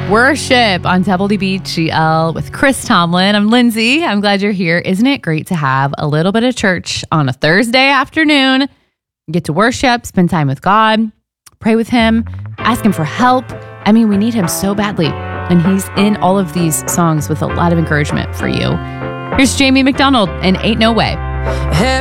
Worship on WBGL with Chris Tomlin. I'm Lindsay. I'm glad you're here. Isn't it great to have a little bit of church on a Thursday afternoon? Get to worship, spend time with God, pray with Him, ask Him for help. I mean, we need Him so badly. And He's in all of these songs with a lot of encouragement for you. Here's Jamie McDonald and Ain't No Way.